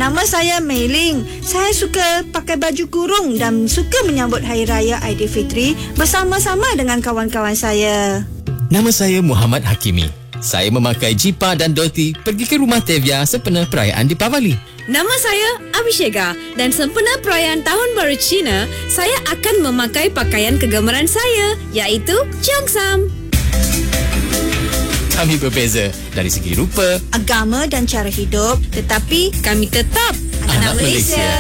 Nama saya Mei Ling. Saya suka pakai baju kurung dan suka menyambut Hari Raya Aidilfitri bersama-sama dengan kawan-kawan saya. Nama saya Muhammad Hakimi. Saya memakai jipa dan dhoti pergi ke rumah Tevia sempena perayaan Deepavali. Nama saya Abhisheka dan sempena perayaan Tahun Baru Cina, saya akan memakai pakaian kegemaran saya, iaitu cheongsam. Kami berbeza dari segi rupa, Agama dan cara hidup, tetapi Kami tetap anak Malaysia.